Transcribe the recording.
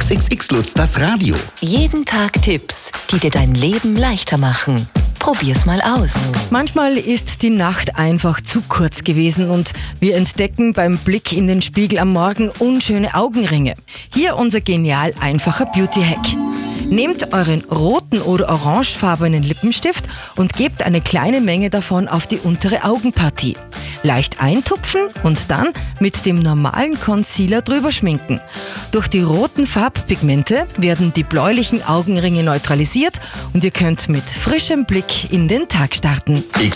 XXX Lutz, das Radio. Jeden Tag Tipps, die dir dein Leben leichter machen. Probier's mal aus. Manchmal ist die Nacht einfach zu kurz gewesen und wir entdecken beim Blick in den Spiegel am Morgen unschöne Augenringe. Hier unser genial einfacher Beauty-Hack. Nehmt euren roten oder orangefarbenen Lippenstift und gebt eine kleine Menge davon auf die untere Augenpartie. Leicht eintupfen und dann mit dem normalen Concealer drüber schminken. Durch die roten Farbpigmente werden die bläulichen Augenringe neutralisiert und ihr könnt mit frischem Blick in den Tag starten.